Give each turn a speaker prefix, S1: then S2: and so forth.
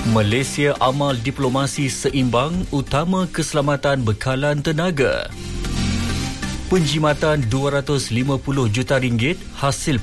S1: Malaysia amal diplomasi seimbang utama keselamatan bekalan tenaga. Penjimatan RM250 juta hasil